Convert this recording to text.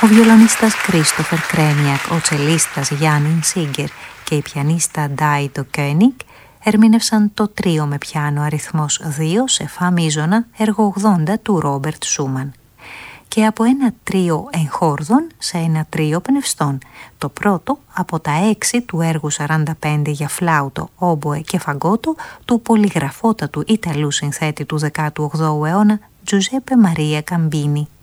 Ο βιολονίστας Κρίστοφερ Κρέμιακ, ο τσελίστας Γιάννιν Σίγκερ και η πιανίστα Ντάιτο Κένικ ερμήνευσαν το τρίο με πιάνο αριθμός 2 σε φα μείζωνα έργο 80 του Ρόμπερτ Σούμαν και από ένα τρίο εγχόρδων σε ένα τρίο πνευστών, το πρώτο από τα 6 του έργου 45 για φλάουτο, όμποε και φαγκότο του πολυγραφότατου Ιταλού συνθέτη του 18ου αιώνα Τζουζέπε Μαρία Καμπίνι.